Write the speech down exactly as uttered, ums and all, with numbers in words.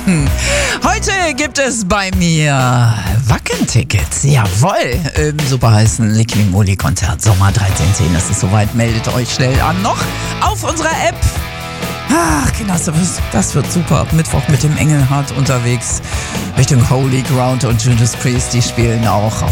Heute gibt es bei mir Wacken-Tickets. Jawohl, im super heißen Liquimoli-Konzert Sommer dreizehn zehn. Das ist soweit. Meldet euch schnell an. Noch auf unserer App. Ach, Kinder, das wird super. Ab Mittwoch mit dem Engelhardt unterwegs Richtung Holy Ground und Judas Priest. Die spielen auch auf